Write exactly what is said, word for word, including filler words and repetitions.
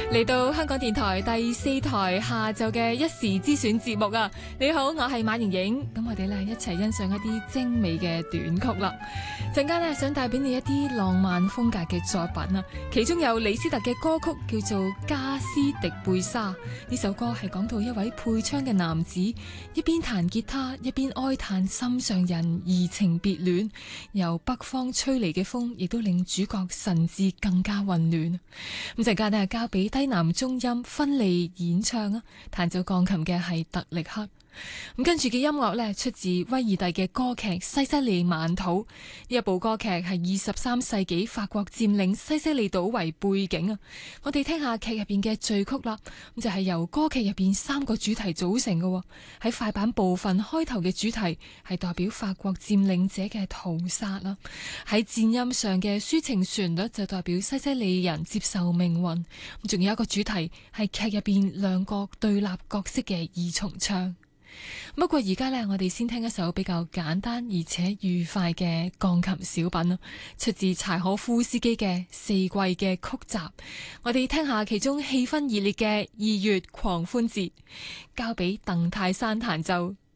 嚟到香港電台第四台下晝嘅一時之選節目啊！你好，我係馬盈盈，咁我哋咧一齊欣賞一啲精美嘅短曲啦。陣間咧想帶俾你一啲浪漫風格嘅作品啊，其中有李斯特嘅歌曲叫做《加斯迪貝莎》。呢首歌係講到一位配槍嘅男子一邊彈吉他一邊哀嘆心上人移情別戀，由北方吹嚟嘅風亦都令主角神志更加混亂。咁陣間咧交俾低男中音芬利演唱啊，彈奏鋼琴嘅係特力克。咁跟住嘅音樂呢，出自威爾第嘅歌劇《西西里晚禱》。呢一部歌劇係二十三世紀法國佔領西西里島為背景啊。我哋聽下劇入邊嘅序曲啦，咁就係、是、由歌劇入邊三個主題組成嘅。喺快板部分開頭嘅主題係代表法國佔領者嘅屠殺啦，喺顫音上嘅抒情旋律就代表西西里人接受命運。咁仲有一個主題係劇入邊兩個對立角色嘅二重唱。不過而家呢，我哋先聽一首比較簡單而且愉快嘅鋼琴小品，出自柴可夫斯基嘅四季嘅曲集。我哋聽下其中氣氛熱烈嘅二月狂歡節，交俾鄧泰山彈奏。